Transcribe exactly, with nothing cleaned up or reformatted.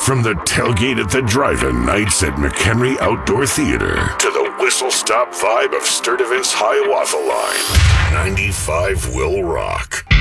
From the tailgate at the drive-in nights at McHenry Outdoor Theater to the whistle-stop vibe of Sturdivant's Hiawatha Line, ninety-five will rock.